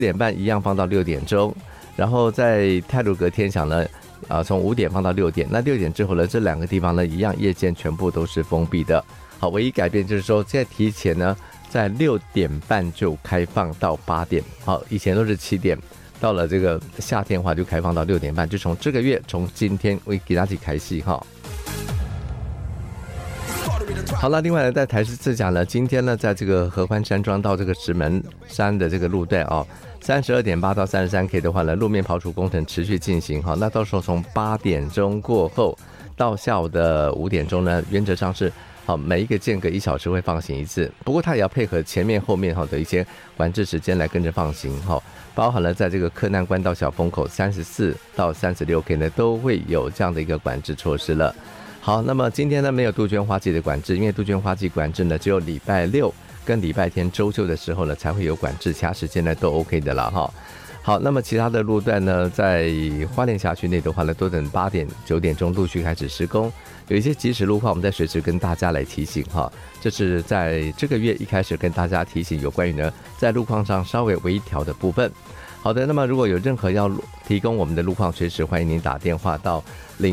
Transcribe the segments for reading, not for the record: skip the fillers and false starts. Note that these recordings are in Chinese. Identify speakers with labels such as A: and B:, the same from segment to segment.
A: 点半一样放到6点钟，然后在太鲁阁天祥呢，从5点放到6点。那6点之后呢，这2个地方呢一样，夜间全部都是封闭的。好，唯一改变就是说，现在提前呢，在6点半就开放到8点。好，以前都是7点。到了这个夏天的话，就开放到6点半，就从这个月，从今天为给大家开戏哈。好了，另外呢，在台视自讲呢，今天呢，在这个合欢山庄到这个石门山的这个路段32.8到33K 的话呢，路面刨除工程持续进行哈。那到时候从8点钟过后到下午的5点钟呢，原则上是每一个间隔1小时会放行一次，不过它也要配合前面后面的一些管制时间来跟着放行哈。包含了在这个柯南关到小风口34到36K 呢，都会有这样的一个管制措施了。好，那么今天呢没有杜鹃花季的管制，因为杜鹃花季管制呢只有礼拜6跟礼拜天周休的时候呢才会有管制，其他时间呢都 OK 的了哈。好，那么其他的路段呢，在花莲辖区内的话呢，都等8点9点钟陆续开始施工。有一些即时路况，我们在随时跟大家来提醒哈。这是在这个月一开始跟大家提醒有关于呢在路况上稍微微调的部分。好的，那么如果有任何要提供我们的路况，随时欢迎您打电话到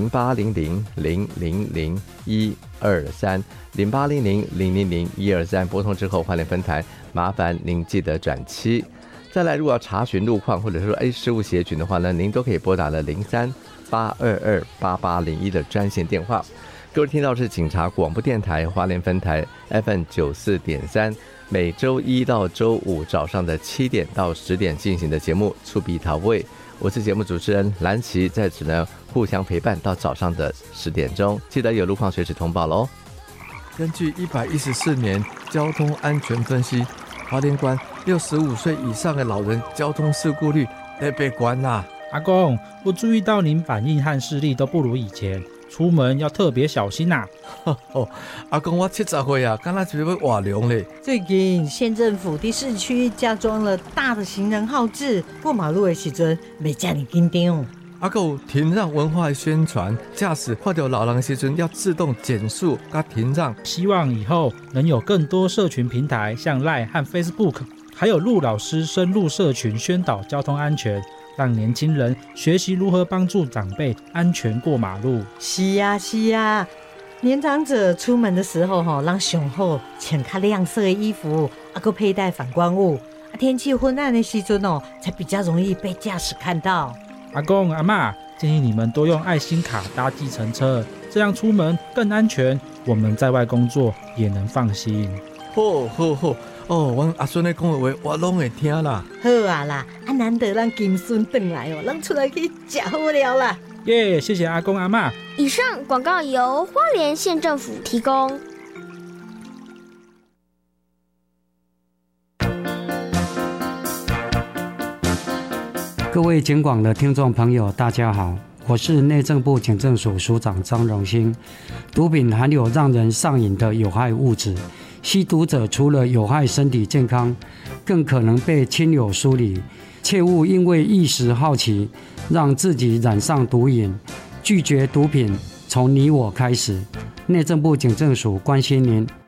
A: 0800-000-123，0800-000-123，拨通之后花莲分台，麻烦您记得转7。再来，如果要查询路况或者说事务协群的话呢，您都可以拨打了03-822-8801的专线电话。各位听到是警察广播电台花莲分台 FM94.3，每周1到周5早上的7点到10点进行的节目《触笔陶味》，我是节目主持人蓝琪，在此呢互相陪伴到早上的10点钟，记得有路况随时通报咯。
B: 根据114年交通安全分析，花莲县65岁以上的老人交通事故率特别高啦。
C: 阿公，我注意到您反应和视力都不如以前，出门要特别小心啊。
B: 阿公，我70岁啊，刚才就要活龙嘞。
D: 最近县政府的市区加装了大的行人号志，过马路的时阵别这么紧张。
B: 还有停让文化的宣传，驾驶看到老人的时阵要自动减速跟停让。
C: 希望以后能有更多社群平台，像 LINE 和 Facebook， 还有陆老师深入社群宣导交通安全，让年轻人学习如何帮助长辈安全过马路。
D: 是啊是啊，年长者出门的时候让上好穿较亮色的衣服，还有佩戴反光物，天气昏暗的时阵才比较容易被驾驶看到。
C: 阿公阿嬷，建议你们多用爱心卡搭计程车，这样出门更安全，我们在外工作也能放心。
B: 好阮阿孙咧讲的话我拢会听啦。
D: 好啊啦，难得咱金孙回来咱出来去吃好料啦。
C: 耶，谢谢阿公阿嬷。
E: 以上广告由花莲县政府提供。
F: 各位警广的听众朋友大家好，我是内政部警政署署长张荣兴。毒品含有让人上瘾的有害物质，吸毒者除了有害身体健康，更可能被亲友疏离，切勿因为一时好奇让自己染上毒瘾。拒绝毒品从你我开始，内政部警政署关心您。